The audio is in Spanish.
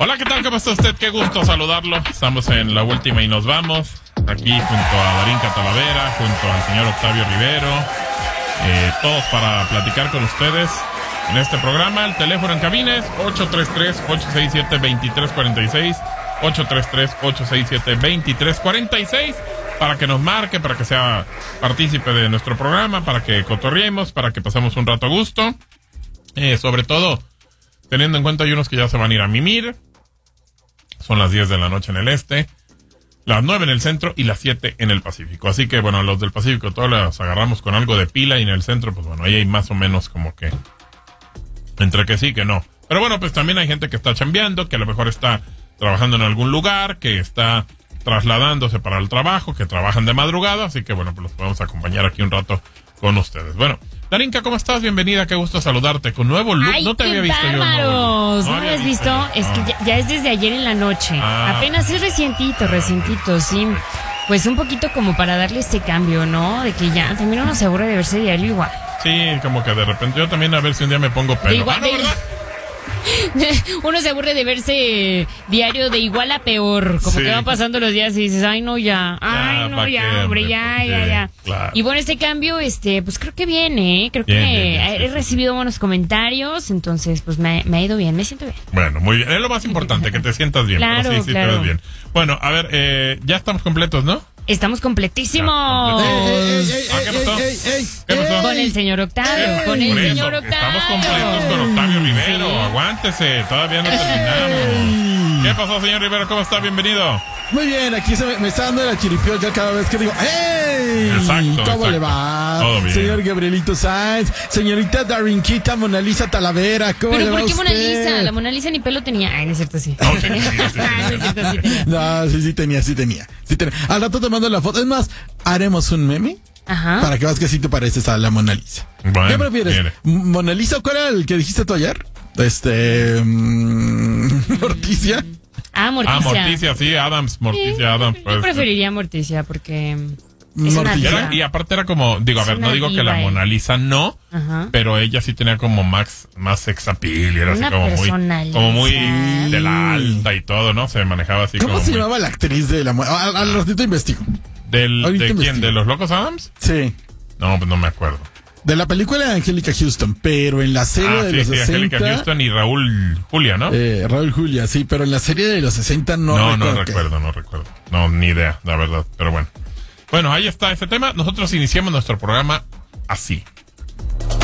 Hola, ¿qué tal? ¿Cómo está usted? Qué gusto saludarlo. Estamos en la última y nos vamos. Aquí junto a Darinka Talavera, junto al señor Octavio Rivero. Todos para platicar con ustedes en este programa. El teléfono en cabina es 833-867-2346. 833-867-2346. Para que nos marque, para que sea partícipe de nuestro programa, para que cotorriemos, para que pasemos un rato a gusto. Sobre todo, teniendo en cuenta hay unos que ya se van a ir a mimir. Son las 10 de la noche en el este, las 9 en el centro y las 7 en el Pacífico. Así que, bueno, los del Pacífico todos los agarramos con algo de pila y en el centro, pues bueno, ahí hay más o menos como que entre que sí, que no. Pero bueno, pues también hay gente que está chambeando, que a lo mejor está trabajando en algún lugar, que está trasladándose para el trabajo, que trabajan de madrugada. Así que, bueno, pues los podemos acompañar aquí un rato con ustedes. Bueno, Darinka, ¿cómo estás? Bienvenida, qué gusto saludarte. Con nuevo look. Ay, no te había visto yo. ¿No habías visto? Es que ya es desde ayer en la noche. Apenas es recientito, sí. Pues un poquito como para darle este cambio, ¿no? De que ya también uno se aburre de verse diario igual. Sí, como que de repente yo también a ver si un día me pongo pelo. Igual, ¿verdad? Uno se aburre de verse diario de igual a peor. Como Sí. que van pasando los días y dices, ay, no, ya. Ay, no, ya, hombre, ya. Claro. Y bueno, este cambio, pues creo que viene, Creo que Bien, he recibido buenos comentarios, entonces, pues me ha ido bien, me siento bien. Bueno, muy bien. Es lo más importante, que te sientas bien. Claro, pero sí, claro. te ves bien. Bueno, a ver, ya estamos completos, ¿no? Estamos completísimos. ¿Qué pasó? ¿Qué pasó? Con el señor Octavio, con el Por eso, señor Octavio. estamos completos con Octavio Rivero. Sí. Aguántese, todavía no terminamos. ¿Qué pasó, señor Rivero? ¿Cómo está? Bienvenido. Muy bien, aquí me está dando la chiripioca cada vez que digo ¡Ey! Exacto, ¿Cómo le exacto. va? Todo bien. Señor Gabrielito Sainz, señorita Darinquita Mona Lisa Talavera, ¿cómo Pero le va ¿por qué usted? Mona Lisa? La Mona Lisa ni pelo tenía. Ay, no es cierto, sí. No, sí, Tenía. sí, sí, sí. Ay, no es cierto, sí tenía. No, sí tenía. Al rato te mando la foto. Es más, haremos un meme Ajá. para que veas que sí te pareces a la Mona Lisa. Bueno, ¿Qué prefieres? mire. ¿Mona Lisa o cuál era el que dijiste tú ayer? Morticia. Morticia. Sí, Adams. Yo preferiría Morticia porque es una Morticia. diva. Y aparte era como, digo, a Es ver, no una digo que la diva, Mona Lisa no, Ajá. pero ella sí tenía como más sex appeal y era Una así personalidad. como muy de la alta y todo, ¿no? Se manejaba así ¿Cómo como se muy- llamaba la actriz de la Mona? Al ratito investigo. ¿De Ahorita quién? investigo. ¿De los Locos Adams? Sí. No, pues no me acuerdo. De la película de Angélica Houston, pero en la serie de los 60... Angélica Houston y Raúl Julia, ¿no? Raúl Julia, sí, pero en la serie de los 60 No recuerdo. recuerdo. No, ni idea, la verdad, pero bueno. Bueno, ahí está ese tema. Nosotros iniciamos nuestro programa así.